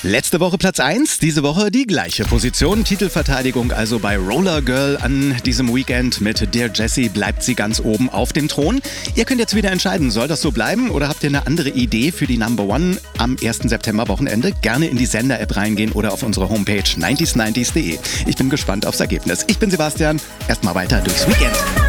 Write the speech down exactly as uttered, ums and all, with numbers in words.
Letzte Woche Platz eins, diese Woche die gleiche Position. Titelverteidigung also bei Roller Girl an diesem Weekend mit Dear Jessie bleibt sie ganz oben auf dem Thron. Ihr könnt jetzt wieder entscheiden, soll das so bleiben oder habt ihr eine andere Idee für die Number One am ersten September Wochenende? Gerne in die Sender-App reingehen oder auf unsere Homepage neunzig neunzig punkt de. Ich bin gespannt aufs Ergebnis. Ich bin Sebastian, erstmal weiter durchs Weekend.